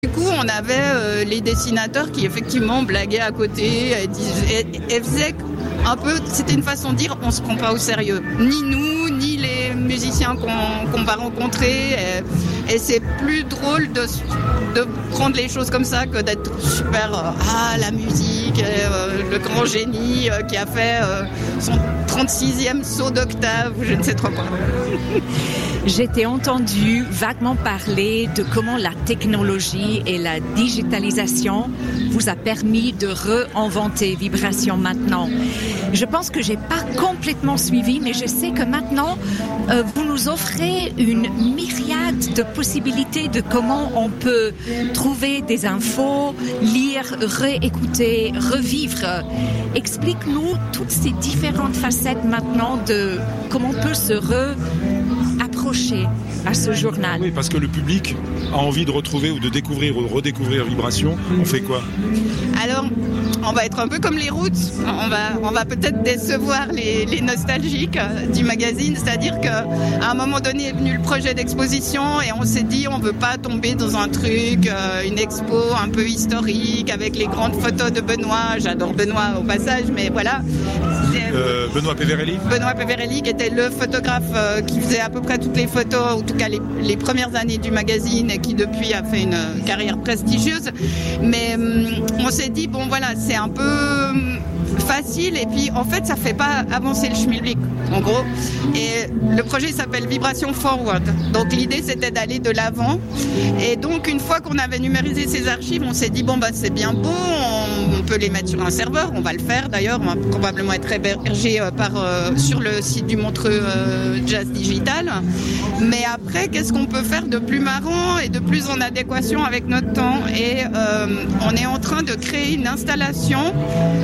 Du coup, on avait les dessinateurs qui effectivement blaguaient à côté et faisaient un peu, c'était une façon de dire, on se prend pas au sérieux. Ni nous, ni les musiciens qu'on va rencontrer. Et c'est plus drôle de prendre les choses comme ça que d'être super, la musique, le grand génie qui a fait son 36e saut d'octave, je ne sais trop quoi. J'étais entendu vaguement parler de comment la technologie et la digitalisation vous a permis de réinventer Vibration maintenant. Je pense que j'ai pas complètement suivi, mais je sais que maintenant, vous nous offrez une myriade de possibilités de comment on peut trouver des infos, lire, réécouter, revivre. Explique-nous toutes ces différentes facettes maintenant de comment on peut se approcher à ce journal. Oui, parce que le public a envie de retrouver ou de découvrir ou de redécouvrir Vibration. On fait quoi? Alors, on va être un peu comme les Roots. On va peut-être décevoir les nostalgiques du magazine. C'est-à-dire qu'à un moment donné est venu le projet d'exposition et on s'est dit on veut pas tomber dans un truc, une expo un peu historique avec les grandes photos de Benoît. J'adore Benoît au passage, mais voilà. Benoît Peverelli. Benoît Peverelli, qui était le photographe qui faisait à peu près toutes les photos, en tout cas les premières années du magazine, et qui depuis a fait une carrière prestigieuse. Mais on s'est dit, bon voilà, c'est un peu facile et puis en fait ça fait pas avancer le schmilblick en gros. Et le projet s'appelle Vibration Forward. Donc l'idée c'était d'aller de l'avant. Et donc une fois qu'on avait numérisé ces archives, on s'est dit bon bah c'est bien beau, on peut les mettre sur un serveur, on va le faire d'ailleurs, on va probablement être hébergé sur le site du Montreux Jazz Digital. Mais après qu'est-ce qu'on peut faire de plus marrant et de plus en adéquation avec notre temps? Et on est en train de créer une installation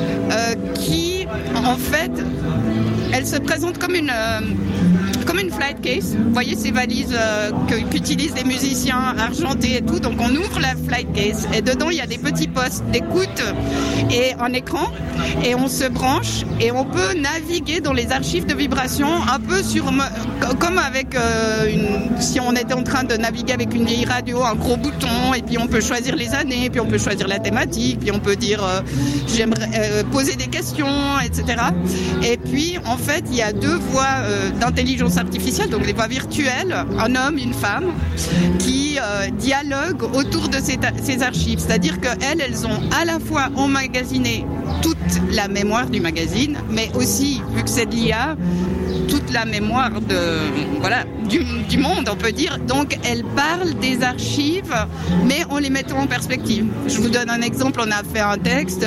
qui en fait elle se présente comme une flight case. Vous voyez ces valises qu'utilisent les musiciens argentés et tout. Donc on ouvre la flight case et dedans il y a des petits postes d'écoute et un écran et on se branche et on peut naviguer dans les archives de Vibration un peu comme avec si on était en train de naviguer avec une vieille radio, un gros bouton, et puis on peut choisir les années, puis on peut choisir la thématique, puis on peut dire j'aimerais poser des questions, etc. Et puis en fait il y a deux voix d'intelligence artificielle, donc les voix virtuelles, un homme, une femme, qui dialoguent autour de ces archives. C'est-à-dire qu'elles ont à la fois emmagasiné toute la mémoire du magazine, mais aussi, vu que c'est de l'IA, toute la mémoire du monde, on peut dire. Donc, elles parlent des archives, mais en les mettant en perspective. Je vous donne un exemple. On a fait un test.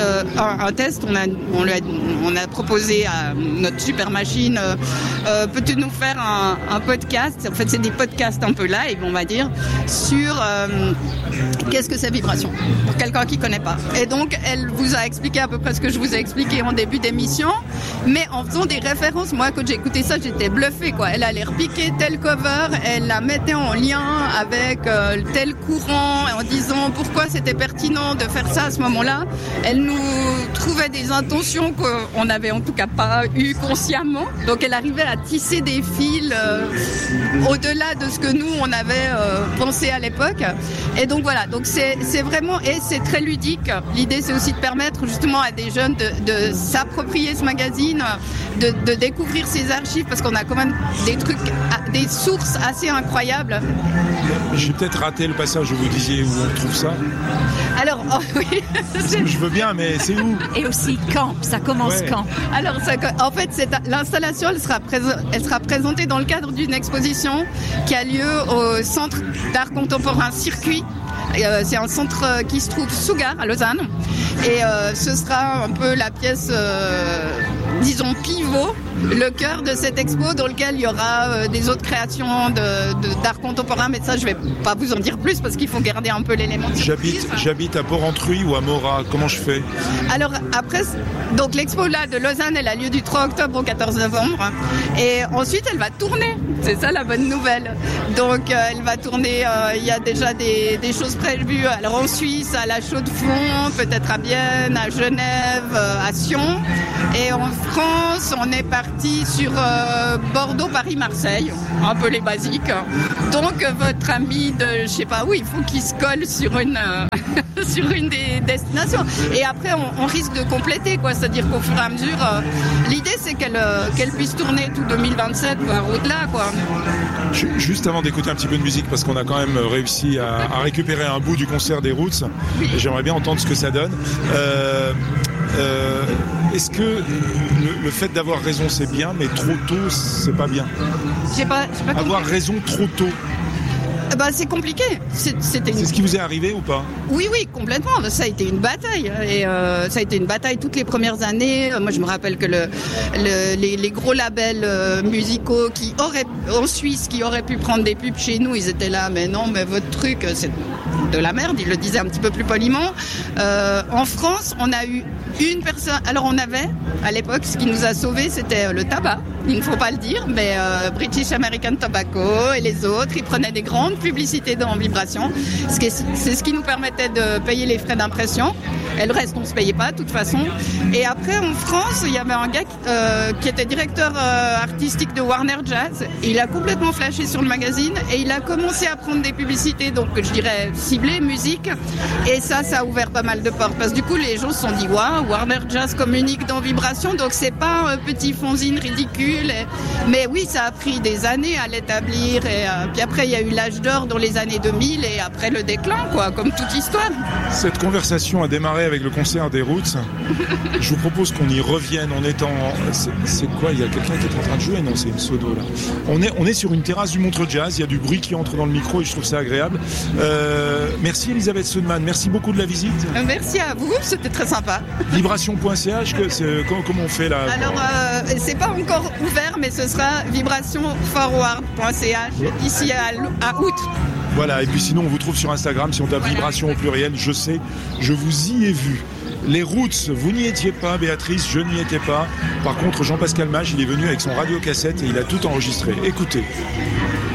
On a proposé à notre super machine, peux-tu nous faire un podcast? En fait, c'est des podcasts un peu live, on va dire, sur qu'est-ce que c'est Vibration, pour quelqu'un qui connaît pas. Et donc, elle vous a expliqué à peu près ce que je vous ai expliqué en début d'émission, mais en faisant des références. Moi, quand j'ai écouté ça, j'étais bluffée, quoi. Elle allait repiquer tel cover, elle la mettait en lien avec tel courant, en disant pourquoi c'était pertinent de faire ça à ce moment-là. Elle nous trouvait des intentions qu'on n'avait en tout cas pas eues consciemment. Donc, elle arrivait à tisser des fils au-delà de ce que nous, on avait pensé à l'époque. Et donc, voilà. Donc, c'est vraiment, et c'est très ludique. L'idée, c'est aussi de permettre justement à des jeunes de s'approprier ce magazine, de découvrir ses archives, parce qu'on a quand même des trucs, des sources assez incroyables. J'ai peut-être raté le passage où vous disiez où on trouve ça. Alors, oui. Je veux bien, mais c'est où? Et aussi quand? Ça commence quand? Alors, en fait, l'installation, elle sera présentée dans le cadre d'une exposition qui a lieu au Centre d'art contemporain Circuit. C'est un centre qui se trouve sous gare à Lausanne. Et ce sera un peu la pièce, disons, pivot, le cœur de cette expo, dans lequel il y aura des autres créations d'art contemporain. Mais ça, je vais pas vous en dire plus parce qu'il faut garder un peu l'élément de surprise. J'habite à Porrentruy ou à Morat. Comment je fais? Alors après, donc l'expo là de Lausanne, elle a lieu du 3 octobre au 14 novembre. Et ensuite, elle va tourner. C'est ça la bonne nouvelle. Donc, elle va tourner. Il y a déjà des choses prévues. Alors en Suisse, à la Chaux-de-Fonds, peut-être à Vienne, à Genève, à Sion. Et France, on est parti sur Bordeaux, Paris, Marseille, un peu les basiques. Donc votre ami de, je sais pas où, il faut qu'il se colle sur une sur une des destinations. Et après, on risque de compléter, quoi. C'est-à-dire qu'au fur et à mesure, l'idée c'est qu'elle puisse tourner tout 2027 par au-delà, quoi. Juste avant d'écouter un petit peu de musique, parce qu'on a quand même réussi à récupérer un bout du concert des Roots, oui. Et j'aimerais bien entendre ce que ça donne. Est-ce que le fait d'avoir raison c'est bien, mais trop tôt c'est pas bien? J'ai pas avoir raison trop tôt. C'est compliqué. C'est ce qui vous est arrivé ou pas? Oui, complètement. Ça a été une bataille. Et ça a été une bataille toutes les premières années. Moi, je me rappelle que les gros labels musicaux en Suisse qui auraient pu prendre des pubs chez nous, ils étaient là, mais non, mais votre truc, c'est de la merde. Ils le disaient un petit peu plus poliment. En France, on a eu une personne. Alors, on avait, à l'époque, ce qui nous a sauvés, c'était le tabac. Il ne faut pas le dire, mais British American Tobacco et les autres, ils prenaient des grandes publicités dans Vibration. C'est ce qui nous permettait de payer les frais d'impression. Et le reste, on ne se payait pas, de toute façon. Et après, en France, il y avait un gars qui était directeur artistique de Warner Jazz. Et il a complètement flashé sur le magazine et il a commencé à prendre des publicités, donc je dirais ciblées, musique. Et ça a ouvert pas mal de portes. Parce que du coup, les gens se sont dit, waouh, Warner Jazz communique dans Vibration, donc c'est pas un petit fanzine ridicule. Mais oui, ça a pris des années à l'établir. Et puis après, il y a eu l'âge d'or dans les années 2000 et après le déclin, quoi, comme toute histoire. Cette conversation a démarré avec le concert des Roots. Je vous propose qu'on y revienne en étant... C'est quoi? Il y a quelqu'un qui est en train de jouer? Non, c'est une sodo là. On est sur une terrasse du Montreux Jazz. Il y a du bruit qui entre dans le micro et je trouve ça agréable. Merci Elisabeth Sundman. Merci beaucoup de la visite. Merci à vous, c'était très sympa. Vibration.ch, comment on fait là? Alors, c'est pas encore ouvert, mais ce sera vibrationforward.ch d'ici à août. Voilà, et puis sinon on vous trouve sur Instagram, si on tape Vibration au pluriel, je sais, je vous y ai vu. Les Roots, vous n'y étiez pas, Béatrice, je n'y étais pas. Par contre, Jean-Pascal Mage, il est venu avec son radiocassette et il a tout enregistré. Écoutez.